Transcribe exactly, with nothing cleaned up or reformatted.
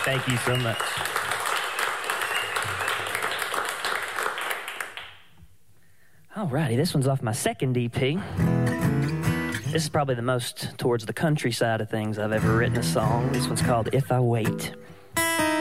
Thank you so much. All righty, this one's off my second E P. This is probably the most towards the country side of things I've ever written a song. This one's called If I Wait.